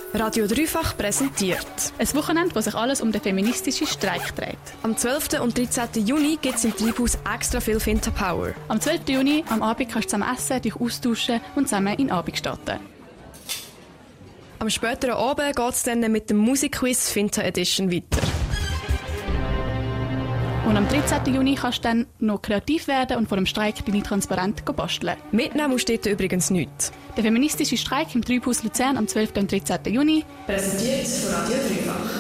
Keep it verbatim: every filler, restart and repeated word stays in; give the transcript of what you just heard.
Radio Dreifach präsentiert. Ein Wochenende, wo sich alles um den feministischen Streik dreht. Am zwölften und dreizehnten Juni gibt es im Treibhaus extra viel Finta Power. Am zwölften Juni am Abend kannst du zusammen essen, dich austauschen und zusammen in den Abend starten. Am späteren Abend geht es dann mit dem Musikquiz Finta Edition weiter. Und am dreizehnten Juni kannst du dann noch kreativ werden und vor dem Streik deine Transparente basteln. Mitnehmen musst du dort übrigens nichts. Der feministische Streik im Treibhaus Luzern am zwölften und dreizehnten Juni. Präsentiert von Radio Dreifach.